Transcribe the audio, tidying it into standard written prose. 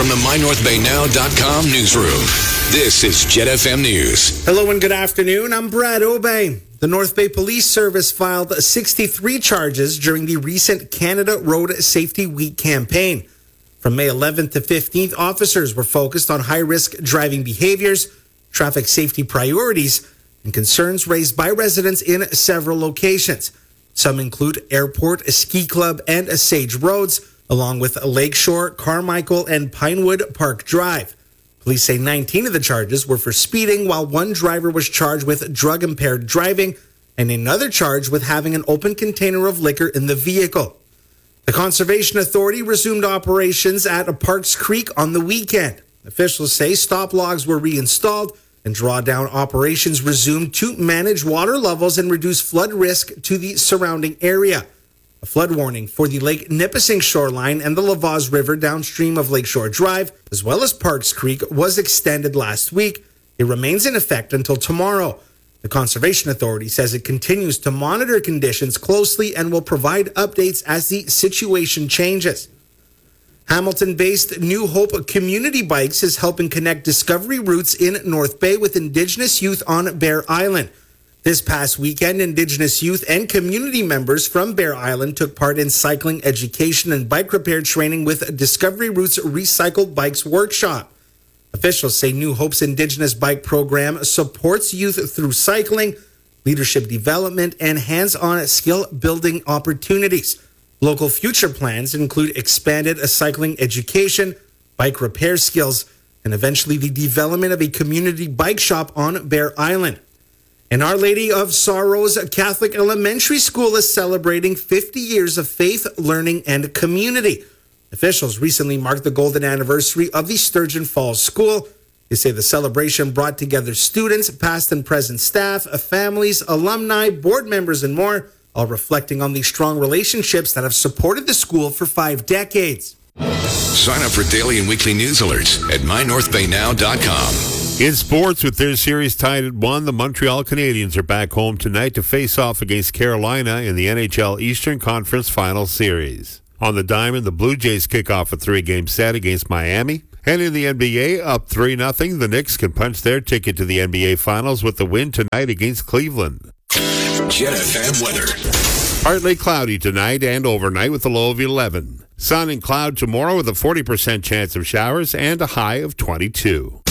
from the MyNorthBayNow.com newsroom, this is Jet FM News. Hello and good afternoon. I'm Brad Obey. The North Bay Police Service filed 63 charges during the recent Canada Road Safety Week campaign. From May 11th to 15th, officers were focused on high-risk driving behaviors, traffic safety priorities, and concerns raised by residents in several locations. Some include Airport, Ski Club, and Sage Roads, along with Lakeshore, Carmichael, and Pinewood Park Drive. Police say 19 of the charges were for speeding, while one driver was charged with drug-impaired driving and another charged with having an open container of liquor in the vehicle. The Conservation Authority resumed operations at Parks Creek on the weekend. Officials say stop logs were reinstalled and drawdown operations resumed to manage water levels and reduce flood risk to the surrounding area. A flood warning for the Lake Nipissing shoreline and the Lavaz River downstream of Lakeshore Drive, as well as Parks Creek, was extended last week. It remains in effect until tomorrow. The Conservation Authority says it continues to monitor conditions closely and will provide updates as the situation changes. Hamilton-based New Hope Community Bikes is helping connect discovery routes in North Bay with Indigenous youth on Bear Island. This past weekend, Indigenous youth and community members from Bear Island took part in cycling education and bike repair training with Discovery Routes Recycled Bikes Workshop. Officials say New Hope's Indigenous Bike Program supports youth through cycling, leadership development, and hands-on skill-building opportunities. Local future plans include expanded cycling education, bike repair skills, and eventually the development of a community bike shop on Bear Island. And Our Lady of Sorrows Catholic Elementary School is celebrating 50 years of faith, learning, and community. Officials recently marked the golden anniversary of the Sturgeon Falls School. They say the celebration brought together students, past and present staff, families, alumni, board members, and more, all reflecting on the strong relationships that have supported the school for 5 decades. Sign up for daily and weekly news alerts at MyNorthBayNow.com. In sports, with their series tied at 1, the Montreal Canadiens are back home tonight to face off against Carolina in the NHL Eastern Conference Final Series. On the diamond, the Blue Jays kick off a 3-game set against Miami. And in the NBA, up 3-0, the Knicks can punch their ticket to the NBA Finals with the win tonight against Cleveland. Jet FM weather. Partly cloudy tonight and overnight with a low of 11. Sun and cloud tomorrow with a 40% chance of showers and a high of 22.